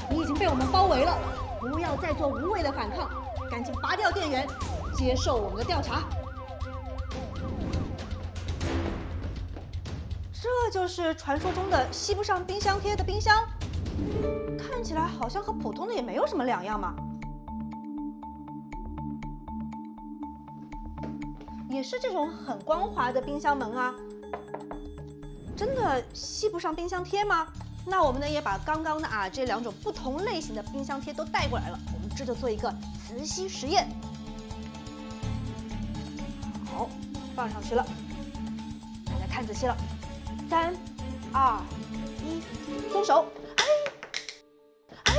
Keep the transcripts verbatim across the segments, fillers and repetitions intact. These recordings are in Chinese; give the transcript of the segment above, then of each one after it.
你已经被我们包围了，不要再做无谓的反抗，赶紧拔掉电源，接受我们的调查。这就是传说中的吸不上冰箱贴的冰箱，看起来好像和普通的也没有什么两样嘛。也是这种很光滑的冰箱门啊，真的吸不上冰箱贴吗？那我们呢也把刚刚的啊这两种不同类型的冰箱贴都带过来了，我们这就做一个磁吸实验。好，放上去了，大家看仔细了，三、二、一，松手！哎，哎，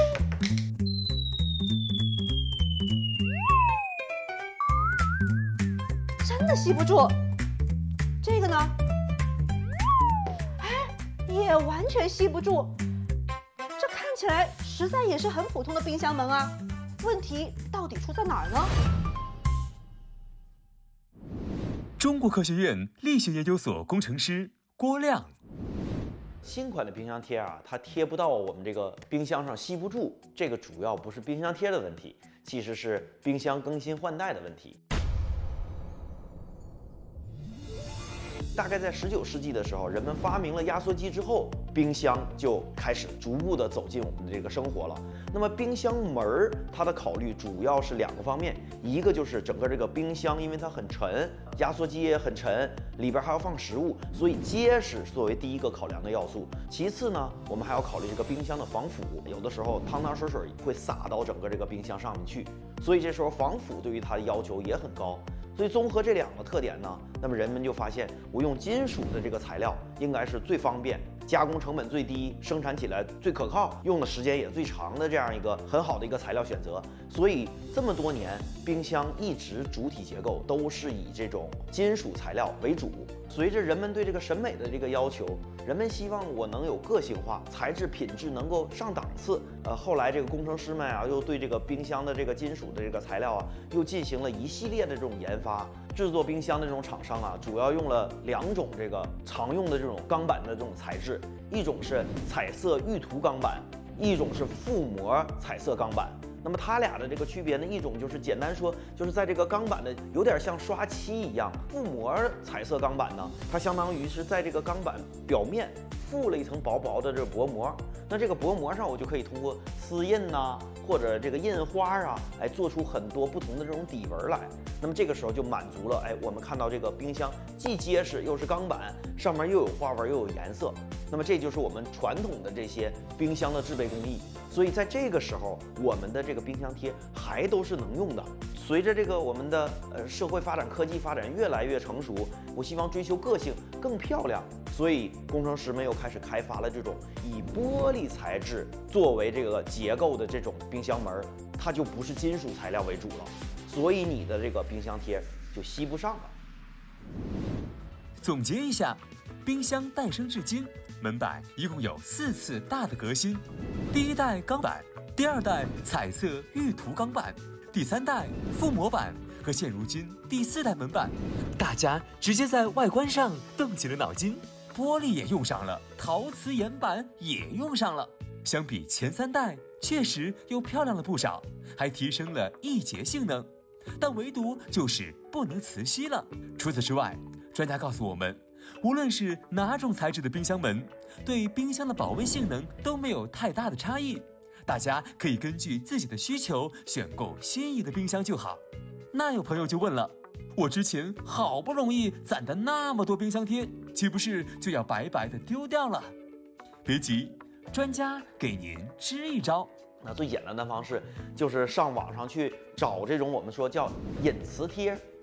真的吸不住。这个呢？也完全吸不住，这看起来实在也是很普通的冰箱门啊。问题到底出在哪儿呢？ 中国科学院力学研究所工程师郭亮。 新款的冰箱贴啊，它贴不到我们这个冰箱上，吸不住。这个主要不是冰箱贴的问题，其实是冰箱更新换代的问题。大概在十九世纪的时候，人们发明了压缩机之后，冰箱就开始逐步的走进我们的这个生活了。那么冰箱门儿，它的考虑主要是两个方面，一个就是整个这个冰箱，因为它很沉，压缩机也很沉，里边还要放食物，所以结实作为第一个考量的要素。其次呢，我们还要考虑这个冰箱的防腐，有的时候汤汤水水会洒到整个这个冰箱上面去，所以这时候防腐对于它的要求也很高。所以综合这两个特点呢，那么人们就发现，我用金属的这个材料应该是最方便、加工成本最低、生产起来最可靠、用的时间也最长的这样一个很好的一个材料选择。所以这么多年，冰箱一直主体结构都是以这种金属材料为主。随着人们对这个审美的这个要求，人们希望我能有个性化，材质品质能够上档次。呃，后来这个工程师们啊，又对这个冰箱的这个金属的这个材料啊，又进行了一系列的这种研发。制作冰箱的这种厂商啊，主要用了两种这个常用的这种钢板的这种材质，一种是彩色玉涂钢板，一种是覆膜彩色钢板。那么它俩的这个区别呢，一种就是简单说，就是在这个钢板的有点像刷漆一样，覆膜彩色钢板呢，它相当于是在这个钢板表面附了一层薄薄的这个薄膜。那这个薄膜上，我就可以通过丝印呐、啊，或者这个印花啊，哎，做出很多不同的这种底纹来。那么这个时候就满足了，哎，我们看到这个冰箱既结实又是钢板，上面又有花纹又有颜色。那么这就是我们传统的这些冰箱的制备工艺。所以在这个时候，我们的这个冰箱贴还都是能用的。随着这个我们的呃社会发展、科技发展越来越成熟，我希望追求个性更漂亮，所以工程师们又开始开发了这种以玻璃材质作为这个结构的这种冰箱门，它就不是金属材料为主了，所以你的这个冰箱贴就吸不上了。 总结一下，冰箱诞生至今，门板一共有四次大的革新。第一代钢板，第二代彩色玉涂钢板，第三代覆膜板和现如今第四代门板，大家直接在外观上动起了脑筋，玻璃也用上了，陶瓷岩板也用上了。相比前三代，确实又漂亮了不少，还提升了易洁性能，但唯独就是不能磁吸了。除此之外，专家告诉我们，无论是哪种材质的冰箱门，对冰箱的保温性能都没有太大的差异，大家可以根据自己的需求选购心仪的冰箱就好。那有朋友就问了，我之前好不容易攒的那么多冰箱贴，岂不是就要白白的丢掉了？别急，专家给您支一招。 那最简单的方式就是上网上去找这种我们说叫隐磁贴，